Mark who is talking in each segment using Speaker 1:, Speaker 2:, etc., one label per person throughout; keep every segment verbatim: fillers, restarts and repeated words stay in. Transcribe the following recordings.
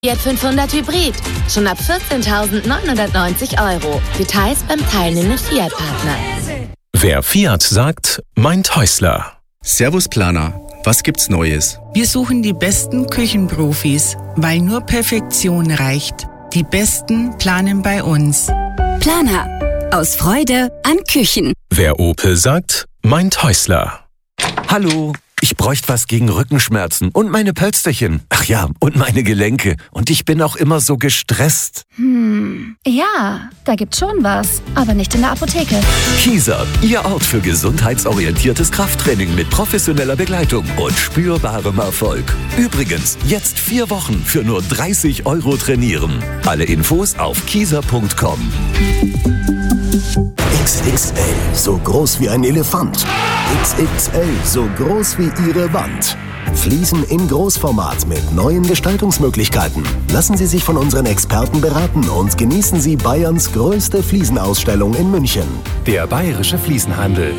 Speaker 1: Fiat fünfhundert Hybrid. Schon ab vierzehntausendneunhundertneunzig Euro. Details beim teilnehmenden Fiat-Partner.
Speaker 2: Wer Fiat sagt, meint Häusler.
Speaker 3: Servus Planer, was gibt's Neues?
Speaker 4: Wir suchen die besten Küchenprofis, weil nur Perfektion reicht. Die Besten planen bei uns.
Speaker 5: Planer. Aus Freude an Küchen.
Speaker 2: Wer Opel sagt, meint Häusler.
Speaker 6: Hallo, ich bräuchte was gegen Rückenschmerzen und meine Pölsterchen. Ach ja, und meine Gelenke. Und ich bin auch immer so gestresst.
Speaker 7: Hm, ja, da gibt's schon was, aber nicht in der Apotheke.
Speaker 6: Kieser, Ihr Ort für gesundheitsorientiertes Krafttraining mit professioneller Begleitung und spürbarem Erfolg. Übrigens, jetzt vier Wochen für nur dreißig Euro trainieren. Alle Infos auf kieser punkt com.
Speaker 8: X X L, so groß wie ein Elefant. X X L, so groß wie Ihre Wand. Fliesen in Großformat mit neuen Gestaltungsmöglichkeiten. Lassen Sie sich von unseren Experten beraten und genießen Sie Bayerns größte Fliesenausstellung in München.
Speaker 6: Der Bayerische Fliesenhandel.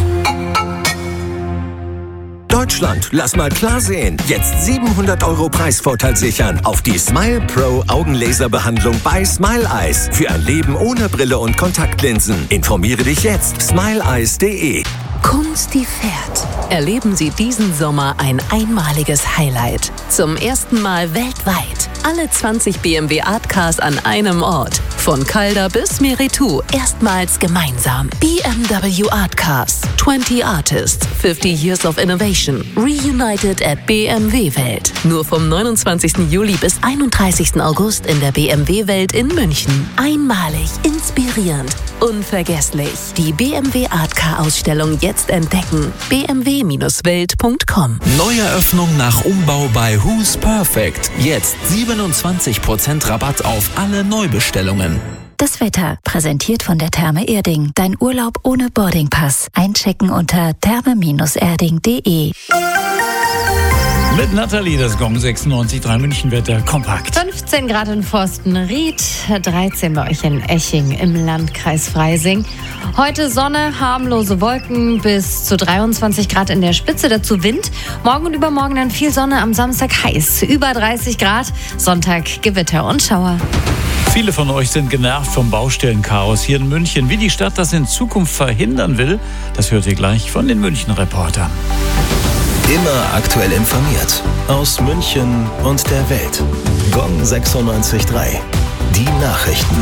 Speaker 6: Deutschland, lass mal klar sehen. Jetzt siebenhundert Euro Preisvorteil sichern auf die Smile Pro Augenlaserbehandlung bei Smile Eyes. Für ein Leben ohne Brille und Kontaktlinsen. Informiere dich jetzt. smile eyes punkt de.
Speaker 9: Kunsti fährt. Erleben Sie diesen Sommer ein einmaliges Highlight. Zum ersten Mal weltweit. Alle zwanzig B M W Art Cars an einem Ort. Von Calder bis Meritou. Erstmals gemeinsam. B M W Art Cars. zwanzig Artists. fünfzig Years of Innovation. Reunited at B M W Welt. Nur vom neunundzwanzigsten Juli bis einunddreißigsten August in der B M W Welt in München. Einmalig, inspirierend, unvergesslich. Die B M W Art Car Ausstellung jetzt entdecken. b m w Bindestrich welt punkt com.
Speaker 10: Neueröffnung nach Umbau bei Who's Perfect. Jetzt siebenundzwanzig Prozent Rabatt auf alle Neubestellungen.
Speaker 5: Das Wetter, präsentiert von der Therme Erding. Dein Urlaub ohne Boardingpass. Einchecken unter therme Bindestrich erding punkt de.
Speaker 11: Mit Nathalie, das Gong sechsundneunzig Komma drei Münchenwetter kompakt.
Speaker 12: fünfzehn Grad in Forstenried, dreizehn bei euch in Eching im Landkreis Freising. Heute Sonne, harmlose Wolken bis zu dreiundzwanzig Grad in der Spitze, dazu Wind. Morgen und übermorgen dann viel Sonne, am Samstag heiß, über dreißig Grad. Sonntag Gewitter und Schauer.
Speaker 11: Viele von euch sind genervt vom Baustellenchaos hier in München. Wie die Stadt das in Zukunft verhindern will, das hört ihr gleich von den München-Reportern.
Speaker 8: Immer aktuell informiert. Aus München und der Welt. Gong sechsundneunzig Komma drei. Die Nachrichten.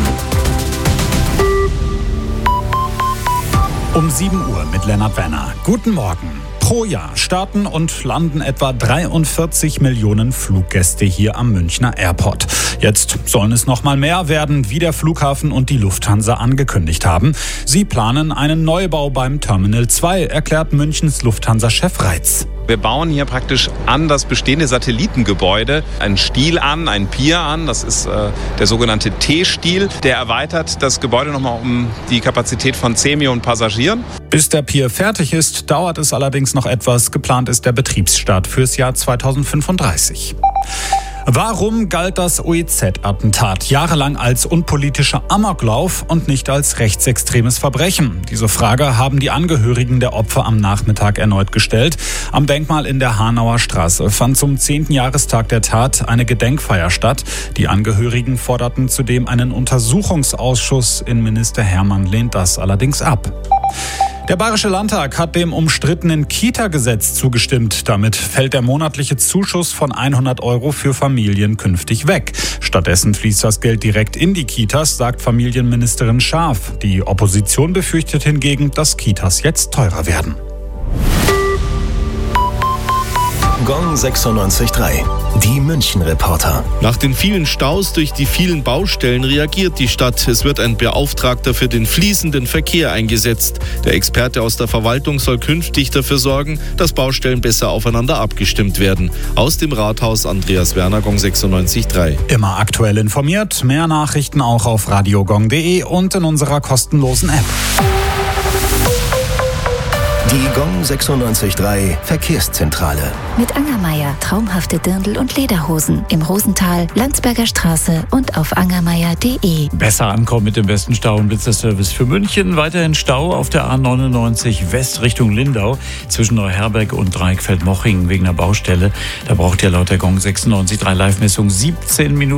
Speaker 11: Um sieben Uhr mit Lennart Wenner. Guten Morgen. Pro Jahr starten und landen etwa dreiundvierzig Millionen Fluggäste hier am Münchner Airport. Jetzt sollen es noch mal mehr werden, wie der Flughafen und die Lufthansa angekündigt haben. Sie planen einen Neubau beim Terminal zwei, erklärt Münchens Lufthansa-Chef Reitz.
Speaker 13: Wir bauen hier praktisch an das bestehende Satellitengebäude einen Stiel an, einen Pier an. Das ist äh, der sogenannte T-Stiel. Der erweitert das Gebäude nochmal um die Kapazität von zehn Millionen Passagieren.
Speaker 11: Bis der Pier fertig ist, dauert es allerdings noch etwas. Geplant ist der Betriebsstart fürs Jahr zweitausendfünfunddreißig. Warum galt das O E Z-Attentat jahrelang als unpolitischer Amoklauf und nicht als rechtsextremes Verbrechen? Diese Frage haben die Angehörigen der Opfer am Nachmittag erneut gestellt. Am Denkmal in der Hanauer Straße fand zum zehnten Jahrestag der Tat eine Gedenkfeier statt. Die Angehörigen forderten zudem einen Untersuchungsausschuss. Innenminister Hermann lehnt das allerdings ab. Der Bayerische Landtag hat dem umstrittenen Kita-Gesetz zugestimmt. Damit fällt der monatliche Zuschuss von hundert Euro für Familien künftig weg. Stattdessen fließt das Geld direkt in die Kitas, sagt Familienministerin Schaaf. Die Opposition befürchtet hingegen, dass Kitas jetzt teurer werden.
Speaker 8: Gong sechsundneunzig Komma drei. Die München-Reporter.
Speaker 14: Nach den vielen Staus durch die vielen Baustellen reagiert die Stadt. Es wird ein Beauftragter für den fließenden Verkehr eingesetzt. Der Experte aus der Verwaltung soll künftig dafür sorgen, dass Baustellen besser aufeinander abgestimmt werden. Aus dem Rathaus Andreas Werner, Gong sechsundneunzig Komma drei.
Speaker 11: Immer aktuell informiert. Mehr Nachrichten auch auf radiogong punkt de und in unserer kostenlosen App.
Speaker 8: Die Gong sechsundneunzig Komma drei Verkehrszentrale.
Speaker 5: Mit Angermeier traumhafte Dirndl und Lederhosen im Rosental, Landsberger Straße und auf angermeier punkt de.
Speaker 11: Besser ankommen mit dem besten Stau- und Blitzerservice für München. Weiterhin Stau auf der A neunundneunzig West Richtung Lindau zwischen Neuherberg und Dreieckfeld-Moching wegen einer Baustelle. Da braucht ihr laut der Gong sechsundneunzig Komma drei Live-Messung siebzehn Minuten.